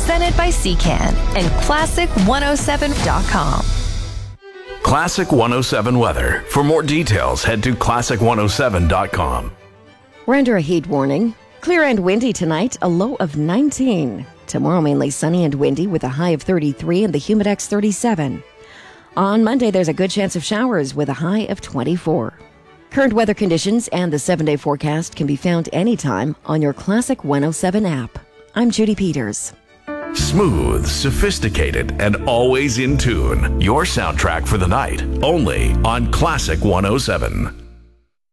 Presented by Secan and Classic107.com. Classic 107 weather. For more details, head to Classic107.com. We're under a heat warning. Clear and windy tonight, a low of 19. Tomorrow, mainly sunny and windy with a high of 33 and the Humidex 37. On Monday, there's a good chance of showers with a high of 24. Current weather conditions and the 7-day forecast can be found anytime on your Classic 107 app. I'm Judy Peters. Smooth, sophisticated, and always in tune. Your soundtrack for the night, only on Classic 107.